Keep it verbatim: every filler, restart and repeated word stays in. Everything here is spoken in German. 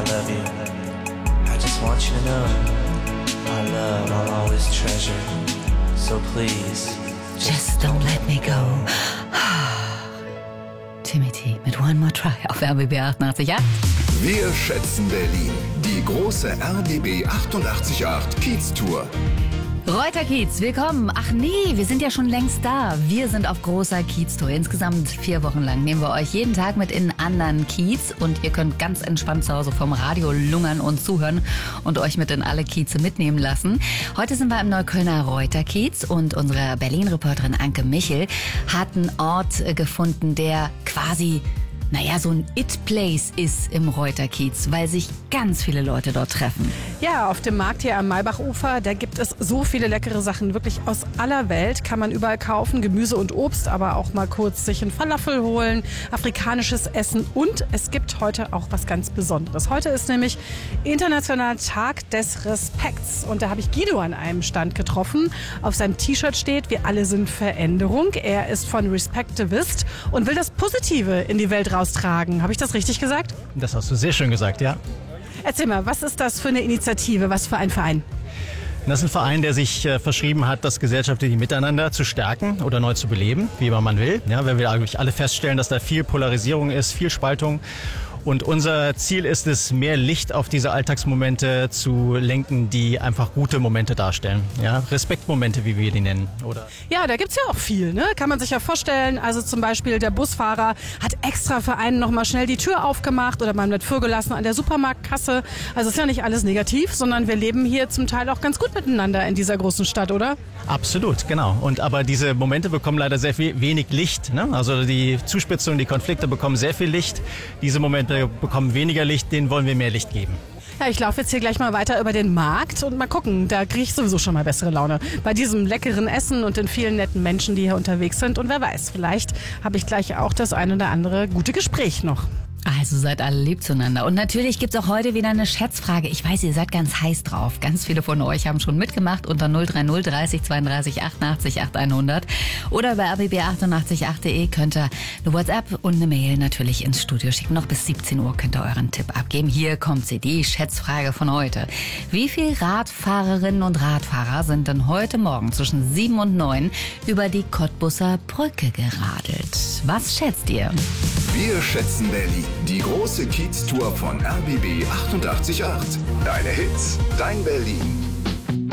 love you. I just want you to know our love I'll always treasure. So please, just, just don't let me go. Timothy mit One More Try auf R B B achtundachtzig Komma acht. Wir schätzen Berlin. Die große R B B achtundachtzig Komma acht Kiez-Tour. Reuter Kiez, willkommen. Ach nee, wir sind ja schon längst da. Wir sind auf großer Kiez-Tour. Insgesamt vier Wochen lang nehmen wir euch jeden Tag mit in einen anderen Kiez. Und ihr könnt ganz entspannt zu Hause vom Radio lungern und zuhören und euch mit in alle Kieze mitnehmen lassen. Heute sind wir im Neuköllner Reuter Kiez und unsere Berlin-Reporterin Anke Michel hat einen Ort gefunden, der quasi... naja, so ein It-Place ist im Reuter Kiez, weil sich ganz viele Leute dort treffen. Ja, auf dem Markt hier am Maybachufer, da gibt es so viele leckere Sachen, wirklich aus aller Welt, kann man überall kaufen, Gemüse und Obst, aber auch mal kurz sich einen Falafel holen, afrikanisches Essen und es gibt heute auch was ganz Besonderes. Heute ist nämlich Internationaler Tag des Respekts und da habe ich Guido an einem Stand getroffen. Auf seinem T-Shirt steht, wir alle sind Veränderung. Er ist von Respectivist und will das Positive in die Welt raustragen. Habe ich das richtig gesagt? Das hast du sehr schön gesagt, ja. Erzähl mal, was ist das für eine Initiative, was für ein Verein? Das ist ein Verein, der sich äh, verschrieben hat, das gesellschaftliche Miteinander zu stärken oder neu zu beleben, wie immer man will. Ja, weil wir eigentlich alle feststellen, dass da viel Polarisierung ist, viel Spaltung. Und unser Ziel ist es, mehr Licht auf diese Alltagsmomente zu lenken, die einfach gute Momente darstellen. Ja, Respektmomente, wie wir die nennen. Oder? Ja, da gibt's ja auch viel, ne? Kann man sich ja vorstellen. Also zum Beispiel der Busfahrer hat extra für einen nochmal schnell die Tür aufgemacht oder man wird vorgelassen an der Supermarktkasse. Also ist ja nicht alles negativ, sondern wir leben hier zum Teil auch ganz gut miteinander in dieser großen Stadt, oder? Absolut, genau. Und aber diese Momente bekommen leider sehr viel, wenig Licht. Ne? Also die Zuspitzungen, die Konflikte bekommen sehr viel Licht. Diese Momente bekommen weniger Licht, denen wollen wir mehr Licht geben. Ja, ich laufe jetzt hier gleich mal weiter über den Markt und mal gucken, da kriege ich sowieso schon mal bessere Laune. Bei diesem leckeren Essen und den vielen netten Menschen, die hier unterwegs sind. Und wer weiß, vielleicht habe ich gleich auch das ein oder andere gute Gespräch noch. Also seid alle lieb zueinander. Und natürlich gibt's auch heute wieder eine Schätzfrage. Ich weiß, ihr seid ganz heiß drauf. Ganz viele von euch haben schon mitgemacht unter null drei null dreißig zweiunddreißig achtundachtzig achthundert. Oder über r b b achtundachtzig Komma acht punkt de könnt ihr eine WhatsApp und eine Mail natürlich ins Studio schicken. Noch bis siebzehn Uhr könnt ihr euren Tipp abgeben. Hier kommt sie, die Schätzfrage von heute. Wie viele Radfahrerinnen und Radfahrer sind denn heute Morgen zwischen sieben und neun über die Cottbusser Brücke geradelt? Was schätzt ihr? Wir schätzen Berlin. Die große Kiez-Tour von R B B achtundachtzig Komma acht. Deine Hits, dein Berlin.